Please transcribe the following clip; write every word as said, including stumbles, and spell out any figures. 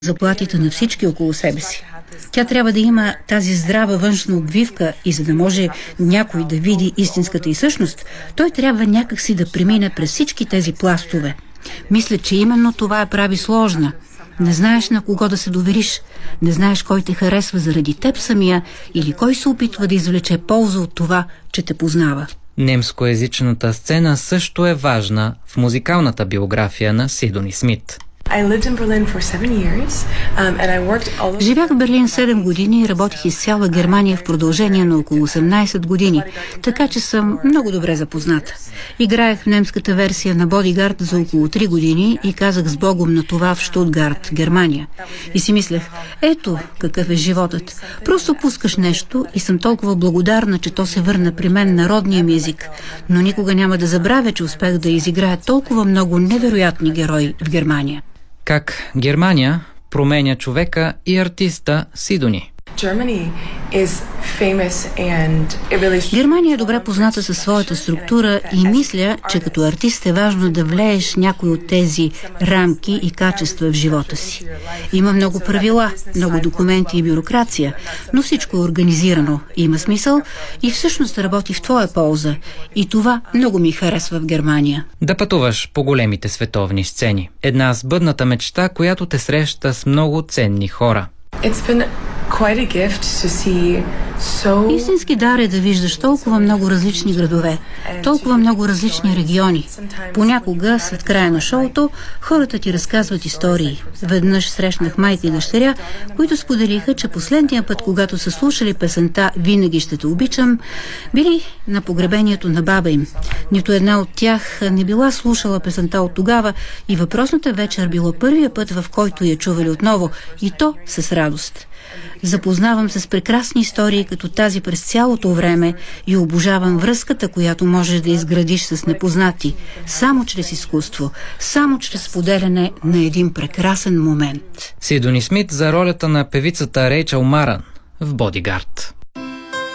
заплатите на всички около себе си. Тя трябва да има тази здрава външна обвивка и за да може някой да види истинската й същност, той трябва някакси да премине през всички тези пластове. Мисля, че именно това я прави сложна. Не знаеш на кого да се довериш, не знаеш кой те харесва заради теб самия или кой се опитва да извлече полза от това, че те познава. Немскоязичната сцена също е важна в музикалната биография на Сидони Смит. Живях в Берлин седем години и работих из цяла Германия в продължение на около осемнайсет години, така че съм много добре запозната. Играех в немската версия на Бодигард за около три години и казах с Богом на това в Штутгарт, Германия. И си мислех, ето какъв е животът. Просто пускаш нещо и съм толкова благодарна, че то се върна при мен народния ми език. Но никога няма да забравя, че успех да изиграя толкова много невероятни герои в Германия. Как Германия променя човека и артиста Сидони. Германия е добре позната със своята структура и мисля, че като артист е важно да влееш някои от тези рамки и качества в живота си. Има много правила, много документи и бюрокрация, но всичко е организирано, има смисъл и всъщност работи в твоя полза. И това много ми харесва в Германия. Да пътуваш по големите световни сцени. Една сбъдната мечта, която те среща с много ценни хора. Истински дар е да виждаш толкова много различни градове, толкова много различни региони. Понякога, след края на шоуто, хората ти разказват истории. Веднъж срещнах майка и дъщеря, които споделиха, че последния път, когато са слушали песента "Винаги ще те обичам", били на погребението на баба им. Нито една от тях не била слушала песента от тогава и въпросната вечер било първия път, в който я чували отново, и то с радост. Запознавам се с прекрасни истории като тази през цялото време и обожавам връзката, която можеш да изградиш с непознати, само чрез изкуство, само чрез споделяне на един прекрасен момент. Сидони Смит за ролята на певицата Рейчъл Марън в Бодигард.